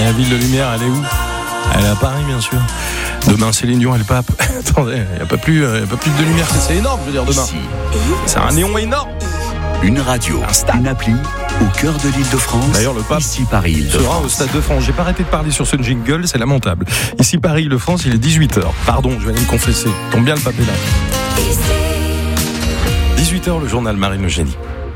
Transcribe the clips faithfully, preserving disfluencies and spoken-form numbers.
la ville de lumière, elle est où ? Elle est à Paris, bien sûr. Demain, Céline Dion et le pape. Attendez, il n'y a pas plus, euh, y a pas plus de lumière. C'est énorme, je veux dire, demain. Ici, c'est un néon énorme. Une radio, un une appli au cœur de l'Île-de-France. D'ailleurs, le pape ici Paris, Île-de-France. sera au Stade de France. J'ai pas arrêté de parler sur ce jingle, c'est lamentable. Ici Paris, Île-de-France, il est dix-huit heures. Pardon, je vais aller me confesser. Tombe bien, le pape est là. dix-huit heures, le journal Marine Eugénie.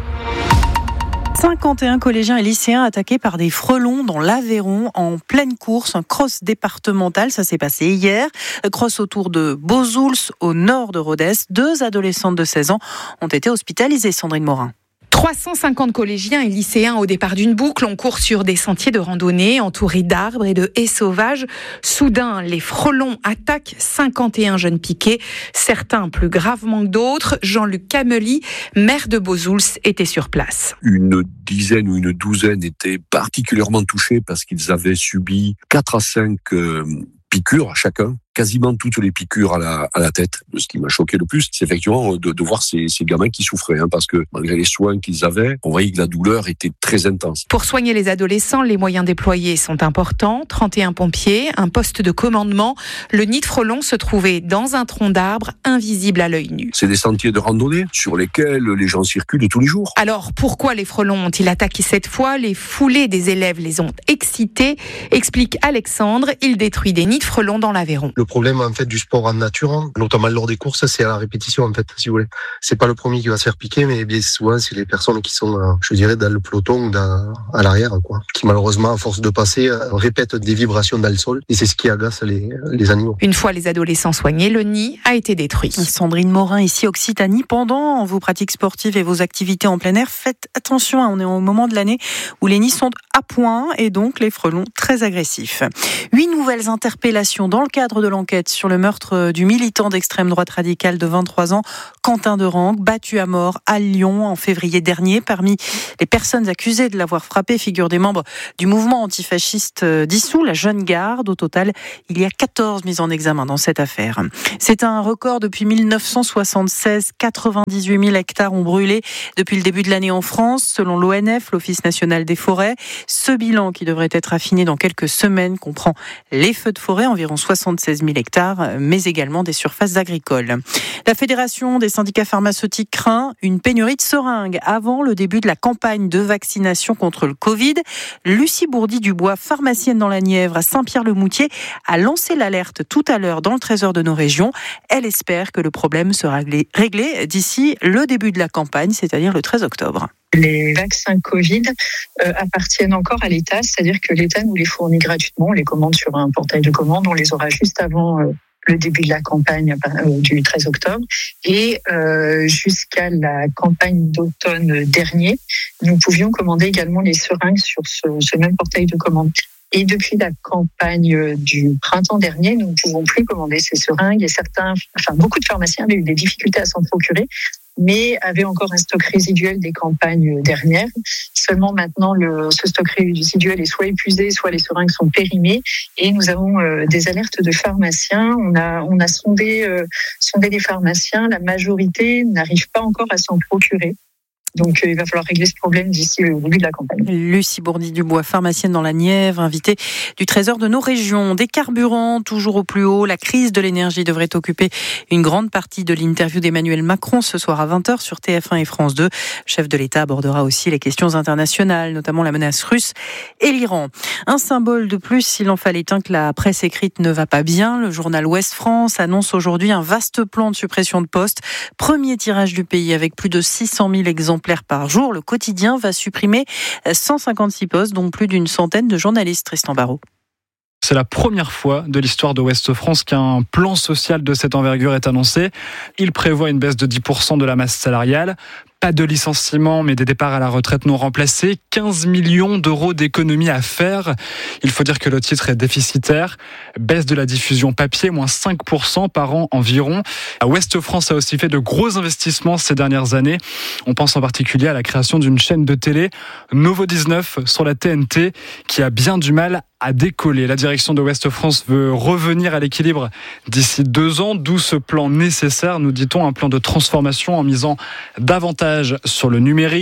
cinquante et un collégiens et lycéens attaqués par des frelons dans l'Aveyron en pleine course, un cross départemental, ça s'est passé hier. Cross autour de Beauzouls, au nord de Rodez. Deux adolescentes de seize ans ont été hospitalisées, Sandrine Morin. trois cent cinquante collégiens et lycéens au départ d'une boucle. On court sur des sentiers de randonnée entourés d'arbres et de haies sauvages. Soudain, les frelons attaquent cinquante et un jeunes piqués, certains plus gravement que d'autres. Jean-Luc Camely, maire de Beauzouls, était sur place. Une dizaine ou une douzaine étaient particulièrement touchés parce qu'ils avaient subi quatre à cinq euh, piqûres chacun. Quasiment toutes les piqûres à la, à la tête. Ce qui m'a choqué le plus, c'est effectivement de, de voir ces, ces gamins qui souffraient, hein, parce que malgré les soins qu'ils avaient, on voyait que la douleur était très intense. Pour soigner les adolescents, les moyens déployés sont importants. trente et un pompiers, un poste de commandement. Le nid de frelons se trouvait dans un tronc d'arbre, invisible à l'œil nu. C'est des sentiers de randonnée sur lesquels les gens circulent tous les jours. Alors, pourquoi les frelons ont-ils attaqué cette fois ? Les foulées des élèves les ont excités, explique Alexandre. Il détruit des nids de frelons dans l'Aveyron. Le problème en fait du sport en nature, notamment lors des courses, c'est à la répétition en fait, si vous voulez. C'est pas le premier qui va se faire piquer, mais bien souvent c'est les personnes qui sont, je dirais, dans le peloton ou dans, à l'arrière, quoi, qui malheureusement à force de passer répètent des vibrations dans le sol, et c'est ce qui agace les, les animaux. Une fois les adolescents soignés, le nid a été détruit. Sandrine Morin, ici Occitanie. Pendant vos pratiques sportives et vos activités en plein air, faites attention, on est au moment de l'année où les nids sont à point et donc les frelons très agressifs. Huit nouvelles interpellations dans le cadre de l'enquête sur le meurtre du militant d'extrême droite radicale de vingt-trois ans, Quentin Derengue, battu à mort à Lyon en février dernier. Parmi les personnes accusées de l'avoir frappé figurent des membres du mouvement antifasciste dissous, la Jeune Garde. Au total, il y a quatorze mises en examen dans cette affaire. C'est un record depuis mille neuf cent soixante-seize. quatre-vingt-dix-huit mille hectares ont brûlé depuis le début de l'année en France, selon l'O N F, l'Office national des forêts. Ce bilan, qui devrait être affiné dans quelques semaines, comprend les feux de forêt, environ soixante-seize mille hectares, mais également des surfaces agricoles. La Fédération des syndicats pharmaceutiques craint une pénurie de seringues avant le début de la campagne de vaccination contre le Covid. Lucie Bourdi-Dubois, pharmacienne dans la Nièvre à Saint-Pierre-le-Moutier, a lancé l'alerte tout à l'heure dans le Trésor de nos régions. Elle espère que le problème sera réglé d'ici le début de la campagne, c'est-à-dire le treize octobre. Les vaccins Covid euh, appartiennent encore à l'État, c'est-à-dire que l'État nous les fournit gratuitement, on les commande sur un portail de commande, on les aura juste avant euh, le début de la campagne euh, du treize octobre. Et euh, jusqu'à la campagne d'automne dernier, nous pouvions commander également les seringues sur ce, ce même portail de commande. Et depuis la campagne du printemps dernier, nous ne pouvons plus commander ces seringues et certains, enfin beaucoup de pharmaciens avaient eu des difficultés à s'en procurer, mais avaient encore un stock résiduel des campagnes dernières. Seulement maintenant, le, ce stock résiduel est soit épuisé, soit les seringues sont périmées. Et nous avons euh, des alertes de pharmaciens. On a, on a sondé, euh, sondé les pharmaciens. La majorité n'arrive pas encore à s'en procurer. Donc, euh, il va falloir régler ce problème d'ici le début de la campagne. Lucie Bourdi-Dubois, pharmacienne dans la Nièvre, invitée du Trésor de nos régions. Des carburants toujours au plus haut. La crise de l'énergie devrait occuper une grande partie de l'interview d'Emmanuel Macron ce soir à vingt heures sur T F un et France deux. Le chef de l'État abordera aussi les questions internationales, notamment la menace russe et l'Iran. Un symbole de plus, s'il en fallait un, que la presse écrite ne va pas bien. Le journal Ouest France annonce aujourd'hui un vaste plan de suppression de postes. Premier tirage du pays avec plus de six cent mille exemplaires par jour. Le quotidien va supprimer cent cinquante-six postes, dont plus d'une centaine de journalistes. Tristan Barraud. C'est la première fois de l'histoire de Ouest France qu'un plan social de cette envergure est annoncé. Il prévoit une baisse de dix pour cent de la masse salariale. Pas de licenciements, mais des départs à la retraite non remplacés. quinze millions d'euros d'économies à faire. Il faut dire que le titre est déficitaire. Baisse de la diffusion papier, moins cinq pour cent par an environ. Ouest France a aussi fait de gros investissements ces dernières années. On pense en particulier à la création d'une chaîne de télé, Novo dix-neuf, sur la T N T, qui a bien du mal à décoller. La direction de Ouest France veut revenir à l'équilibre d'ici deux ans, d'où ce plan nécessaire, nous dit-on, un plan de transformation en misant davantage sur le numérique.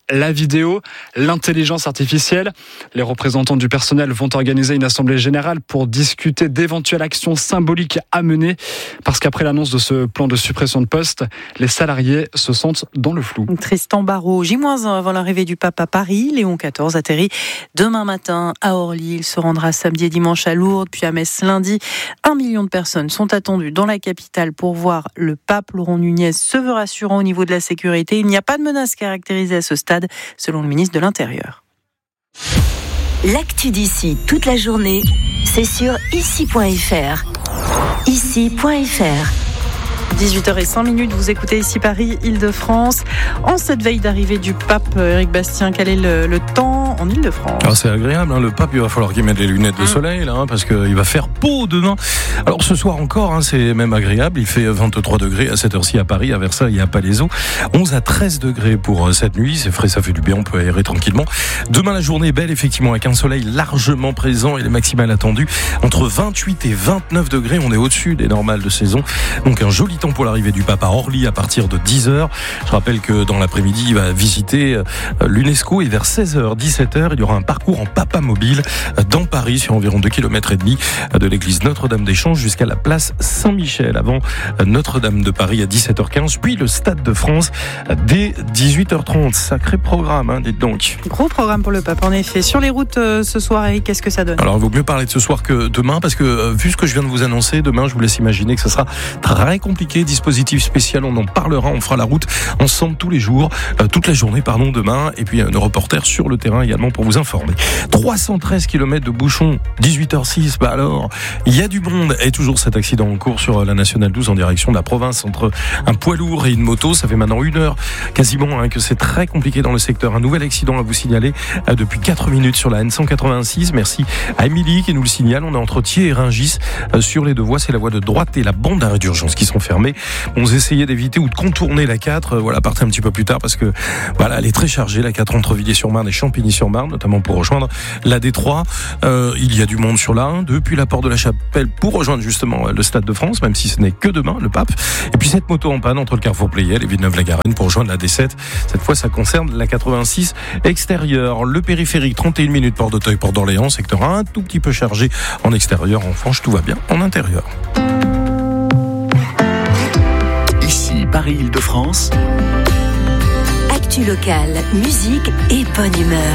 la vidéo, l'intelligence artificielle. Les représentants du personnel vont organiser une assemblée générale pour discuter d'éventuelles actions symboliques à mener, parce qu'après l'annonce de ce plan de suppression de postes, les salariés se sentent dans le flou. Tristan Barraud, J moins un avant l'arrivée du pape à Paris. Léon quatorze atterrit demain matin à Orly. Il se rendra samedi et dimanche à Lourdes, puis à Metz lundi. Un million de personnes sont attendues dans la capitale pour voir le pape. Laurent Nunez se veut rassurant au niveau de la sécurité. Il n'y a pas de menace caractérisée à ce stade, selon le ministre de l'Intérieur. L'actu d'ici toute la journée, c'est sur ici point f r. ici point f r. dix-huit heures zéro cinq, vous écoutez ici Paris, Île-de-France. En cette veille d'arrivée du pape, Éric Bastien, quel est le, le temps en Île-de-France ? Alors c'est agréable, hein, le pape, il va falloir qu'il mette les lunettes de soleil, là, hein, parce qu'il va faire beau demain. Alors ce soir encore, hein, c'est même agréable, il fait vingt-trois degrés à cette heure-ci à Paris, à Versailles et à Palaiseau. onze à treize degrés pour euh, cette nuit, c'est frais, ça fait du bien, on peut aérer tranquillement. Demain, la journée est belle, effectivement, avec un soleil largement présent et les maximales attendues entre vingt-huit et vingt-neuf degrés. On est au-dessus des normales de saison, donc un joli temps pour l'arrivée du pape à Orly à partir de dix heures. Je rappelle que dans l'après-midi, il va visiter l'UNESCO et vers seize heures, dix-sept heures, il y aura un parcours en papa mobile dans Paris sur environ deux kilomètres et demi de l'église Notre-Dame-des-Champs jusqu'à la place Saint-Michel avant Notre-Dame de Paris à dix-sept heures quinze, puis le Stade de France dès dix-huit heures trente. Sacré programme, hein, dites donc. Gros programme pour le pape, en effet. Sur les routes euh, ce soir, Eric, qu'est-ce que ça donne ? Alors, il vaut mieux parler de ce soir que demain parce que euh, vu ce que je viens de vous annoncer, demain, je vous laisse imaginer que ce sera très compliqué. Dispositif spécial, on en parlera, on fera la route ensemble tous les jours, euh, toute la journée, pardon, demain, et puis euh, nos reporters sur le terrain également pour vous informer. trois cent treize kilomètres de bouchons, dix-huit heures six, bah alors, il y a du monde, et toujours cet accident en cours sur la Nationale douze en direction de la province entre un poids lourd et une moto, ça fait maintenant une heure quasiment hein, que c'est très compliqué dans le secteur. Un nouvel accident à vous signaler euh, depuis quatre minutes sur la N cent quatre-vingt-six, merci à Émilie qui nous le signale, on est entre Thiers et Rungis, euh, sur les deux voies, c'est la voie de droite et la bande d'arrêt d'urgence qui sont fermées. On essayait d'éviter ou de contourner la quatre, euh, voilà, partez un petit peu plus tard parce que voilà, elle est très chargée, la quatre entre Villiers-sur-Marne et Champigny-sur-Marne, notamment pour rejoindre la D trois. Euh, il y a du monde sur la un, depuis la porte de la Chapelle pour rejoindre justement le Stade de France, même si ce n'est que demain, le pape. Et puis cette moto en panne entre le Carrefour Pleyel et Villeneuve-la-Garenne pour rejoindre la D sept. Cette fois, ça concerne la quatre-vingt-six extérieure. Le périphérique, trente et une minutes, Port d'Auteuil, Port d'Orléans, secteur un, tout petit peu chargé en extérieur. En revanche, tout va bien en intérieur. Ici, Paris-Île-de-France. Actu locale, musique et bonne humeur.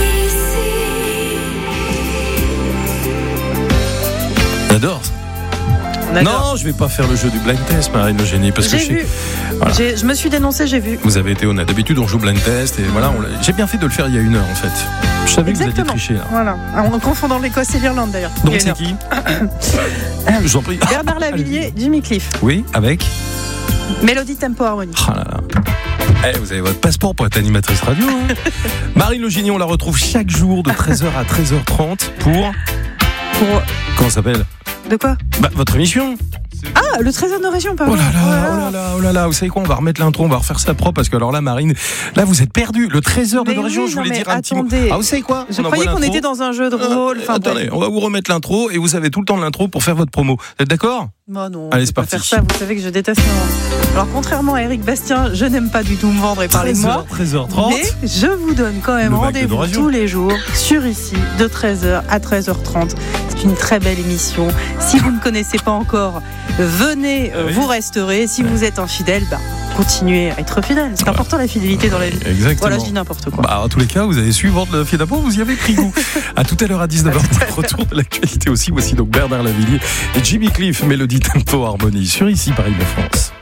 J'adore. Non, je vais pas faire le jeu du blind test, Marine Le Génie, parce j'ai que vu. je, voilà. j'ai, je me suis dénoncé, j'ai vu. Vous avez été honnête. D'habitude, on joue blind test et voilà. On j'ai bien fait de le faire il y a une heure en fait. Je savais Exactement. que vous alliez tricher là. Voilà. En confondant l'Écosse et l'Irlande d'ailleurs. Donc c'est qui Je vous en prie. Bernard Lavilliers, Jimmy Cliff. Oui, avec Mélodie Tempo Harmonie. Oh là là. Eh, vous avez votre passeport pour être animatrice radio. Hein. Marine Le Génie, on la retrouve chaque jour de treize heures à treize heures trente pour. Pour. Comment ça s'appelle ? De quoi ? Bah, votre émission. Ah, le trésor de région, pardon. Oh là là, oh là là, oh là là, vous savez quoi, on va remettre l'intro, on va refaire ça propre parce que alors là, Marine, là vous êtes perdu. Le trésor de mais région, oui, je voulais non, dire un attendez. petit mot. Ah, vous savez quoi ? Je on croyais qu'on était dans un jeu de rôle. Euh, attendez, on va vous remettre l'intro et vous avez tout le temps de l'intro pour faire votre promo. Vous êtes d'accord ? Bah non, allez, c'est parti. Faire ça, vous savez que je déteste me Alors, contrairement à Éric Bastien, je n'aime pas du tout me vendre et parler de moi. treize heures trente. Mais je vous donne quand même rendez-vous tous les jours sur ici, de treize heures à treize heures trente. C'est une très belle émission. Si vous ne connaissez pas encore, venez, ah oui. vous resterez. Si oui. vous êtes infidèle, bah, continuez à être fidèle. C'est voilà. important la fidélité dans la vie. Exactement. Voilà, je dis n'importe quoi. Bah, en tous les cas, vous avez su vendre le fiel d'amour, vous y avez pris goût. À tout à l'heure à dix-neuf heures, pour le retour de l'actualité aussi. Voici donc Bernard Lavilliers et Jimmy Cliff, Mélodie Tempo Harmonie sur ici Paris-Île-de-France.